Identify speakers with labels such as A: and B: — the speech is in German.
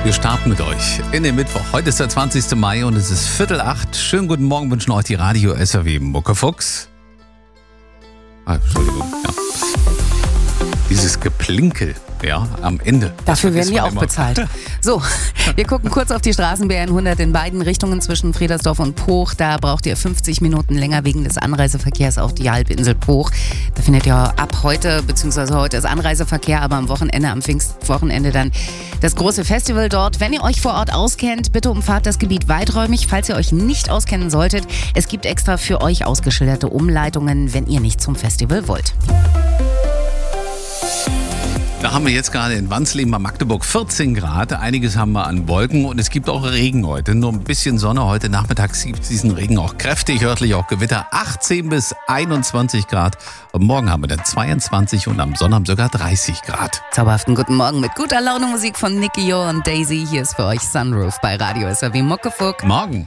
A: Wir starten mit euch in den Mittwoch. Heute ist der 20. Mai und es ist 7:45. Schönen guten Morgen wünschen euch die Radio SAW Muckefuchs. Entschuldigung, ja. Dieses Geplinkel, ja, am Ende.
B: Dafür werden wir auch bezahlt. So, wir gucken kurz auf die Straßen BR100 in beiden Richtungen zwischen Friedersdorf und Poch. Da braucht ihr 50 Minuten länger wegen des Anreiseverkehrs auf die Halbinsel Poch. Da findet ja ab heute, beziehungsweise heute ist Anreiseverkehr, aber am Wochenende, am Pfingstwochenende dann das große Festival dort. Wenn ihr euch vor Ort auskennt, bitte umfahrt das Gebiet weiträumig. Falls ihr euch nicht auskennen solltet, es gibt extra für euch ausgeschilderte Umleitungen, wenn ihr nicht zum Festival wollt.
A: Da haben wir jetzt gerade in Wansleben bei Magdeburg 14 Grad. Einiges haben wir an Wolken und es gibt auch Regen heute. Nur ein bisschen Sonne. Heute Nachmittag gibt es diesen Regen auch kräftig, örtlich auch Gewitter. 18 bis 21 Grad. Und morgen haben wir dann 22 und am Sonnabend sogar 30 Grad.
B: Zauberhaften guten Morgen mit guter Laune Musik von Nicky Jo und Daisy. Hier ist für euch Sunroof bei Radio SAW Muckefuck.
A: Morgen.